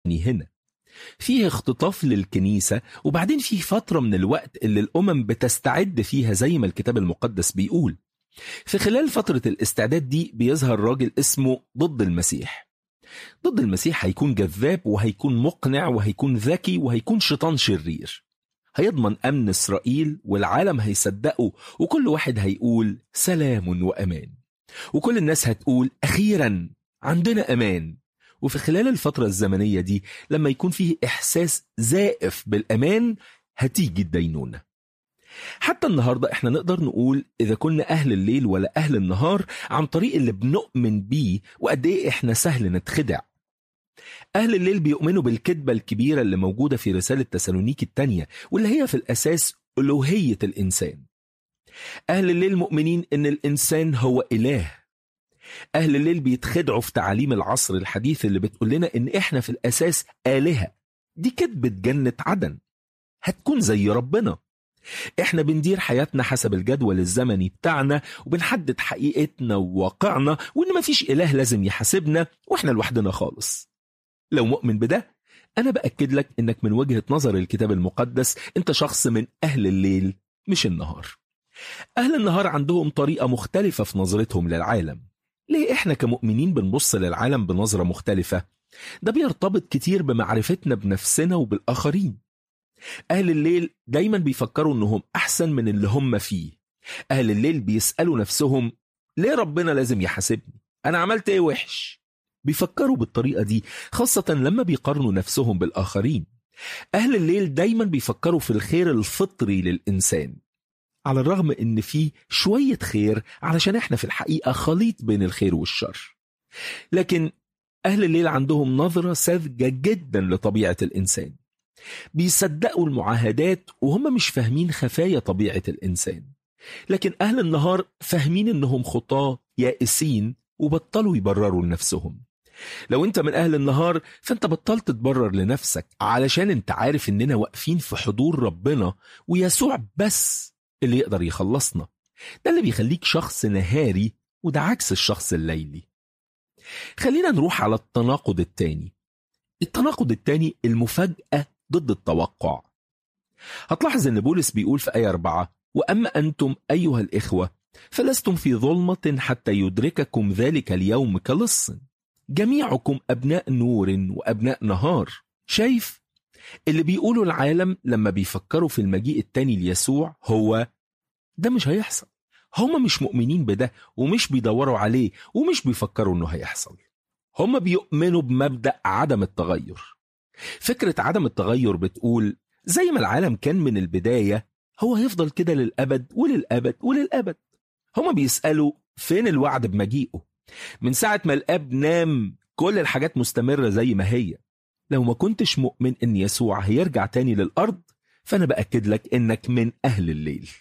هنا. فيه اختطاف للكنيسة، وبعدين فيه فترة من الوقت اللي الأمم بتستعد فيها زي ما الكتاب المقدس بيقول. في خلال فترة الاستعداد دي بيظهر راجل اسمه ضد المسيح. ضد المسيح هيكون جذاب وهيكون مقنع وهيكون ذكي وهيكون شيطان شرير. هيضمن أمن إسرائيل والعالم هيصدقه، وكل واحد هيقول سلام وأمان، وكل الناس هتقول أخيرا عندنا أمان. وفي خلال الفترة الزمنية دي لما يكون فيه إحساس زائف بالأمان هتيجي الدينونة. حتى النهاردة احنا نقدر نقول إذا كنا أهل الليل ولا أهل النهار عن طريق اللي بنؤمن بيه، وقد إيه احنا سهل نتخدع. أهل الليل بيؤمنوا بالكذبة الكبيرة اللي موجودة في رسالة تسالونيكي الثانية، واللي هي في الأساس ألوهية الإنسان. أهل الليل مؤمنين إن الإنسان هو إله. أهل الليل بيتخدعوا في تعاليم العصر الحديث اللي بتقول لنا إن إحنا في الأساس آلهة. دي كذبة جنة عدن، هتكون زي ربنا. إحنا بندير حياتنا حسب الجدول الزمني بتاعنا، وبنحدد حقيقتنا وواقعنا، وإن مفيش إله لازم يحاسبنا، وإحنا لوحدنا خالص. لو مؤمن بده، أنا بأكد لك إنك من وجهة نظر الكتاب المقدس أنت شخص من أهل الليل مش النهار. أهل النهار عندهم طريقة مختلفة في نظرتهم للعالم. ليه إحنا كمؤمنين بنبص للعالم بنظرة مختلفة؟ ده بيرتبط كتير بمعرفتنا بنفسنا وبالآخرين. أهل الليل دايما بيفكروا إنهم أحسن من اللي هم فيه. أهل الليل بيسألوا نفسهم ليه ربنا لازم يحاسبني؟ أنا عملت إيه وحش؟ بيفكروا بالطريقة دي خاصة لما بيقارنوا نفسهم بالآخرين. أهل الليل دايما بيفكروا في الخير الفطري للإنسان، على الرغم إن فيه شوية خير، علشان إحنا في الحقيقة خليط بين الخير والشر. لكن أهل الليل عندهم نظرة ساذجة جدا لطبيعة الإنسان. بيصدقوا المعاهدات وهم مش فاهمين خفايا طبيعة الإنسان. لكن أهل النهار فاهمين إنهم خطاة يائسين وبطلوا يبرروا لنفسهم. لو أنت من أهل النهار فأنت بطلت تبرر لنفسك، علشان أنت عارف إننا واقفين في حضور ربنا، ويسوع بس اللي يقدر يخلصنا. ده اللي بيخليك شخص نهاري، وده عكس الشخص الليلي. خلينا نروح على التناقض التاني. التناقض التاني المفاجأة ضد التوقع. هتلاحظ ان بولس بيقول في آية 4: وأما أنتم أيها الإخوة فلستم في ظلمة حتى يدرككم ذلك اليوم كلص، جميعكم أبناء نور وأبناء نهار. شايف اللي بيقولوا العالم لما بيفكروا في المجيء التاني ليسوع هو ده مش هيحصل. هم مش مؤمنين بده، ومش بيدوروا عليه، ومش بيفكروا انه هيحصل. هم بيؤمنوا بمبدأ عدم التغير. فكرة عدم التغير بتقول زي ما العالم كان من البداية هو هيفضل كده للأبد وللأبد وللأبد. هم بيسألوا فين الوعد بمجيئه؟ من ساعة ما الأب نام كل الحاجات مستمرة زي ما هي. لو ما كنتش مؤمن ان يسوع هيرجع تاني للأرض، فأنا بأكد لك انك من أهل الليل.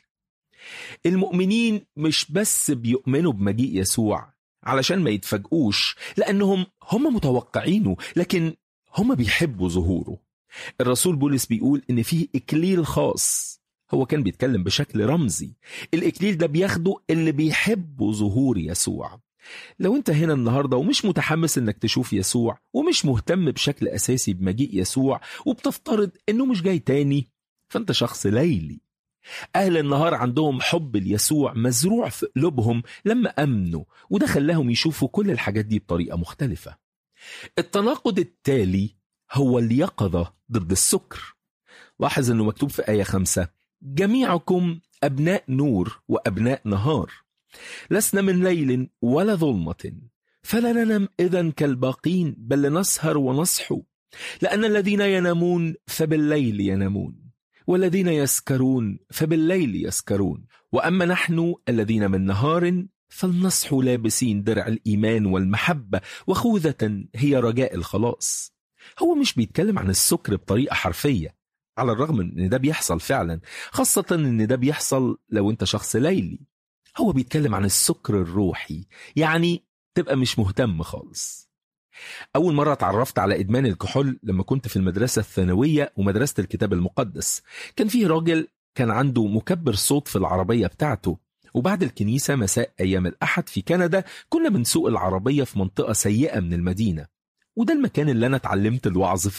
المؤمنين مش بس بيؤمنوا بمجيء يسوع علشان ما يتفاجئوش لأنهم هم متوقعينه، لكن هم بيحبوا ظهوره. الرسول بولس بيقول إن فيه إكليل خاص. هو كان بيتكلم بشكل رمزي. الإكليل ده بياخده اللي بيحبوا ظهور يسوع. لو أنت هنا النهاردة ومش متحمس إنك تشوف يسوع، ومش مهتم بشكل أساسي بمجيء يسوع، وبتفترض إنه مش جاي تاني، فأنت شخص ليلي. أهل النهار عندهم حب ليسوع مزروع في قلوبهم لما أمنوا، وده خلاهم يشوفوا كل الحاجات دي بطريقة مختلفة. التناقض التالي هو اليقظة ضد السكر. لاحظ أنه مكتوب في آية 5: جميعكم أبناء نور وأبناء نهار، لسنا من ليل ولا ظلمة، فلا ننم إذن كالباقين، بل نسهر ونصحو، لأن الذين ينامون فبالليل ينامون، والذين يسكرون فبالليل يسكرون، وأما نحن الذين من نهار فلنصح لابسين درع الإيمان والمحبة، وخوذة هي رجاء الخلاص. هو مش بيتكلم عن السكر بطريقة حرفية، على الرغم من ان ده بيحصل فعلا، خاصة ان ده بيحصل لو انت شخص ليلي. هو بيتكلم عن السكر الروحي، يعني تبقى مش مهتم خالص. أول مرة اتعرفت على إدمان الكحول لما كنت في المدرسة الثانوية ومدرسة الكتاب المقدس. كان فيه راجل كان عنده مكبر صوت في العربية بتاعته، وبعد الكنيسة مساء أيام الأحد في كندا كنا بنسوق العربية في منطقة سيئة من المدينة، وده المكان اللي أنا اتعلمت الوعظ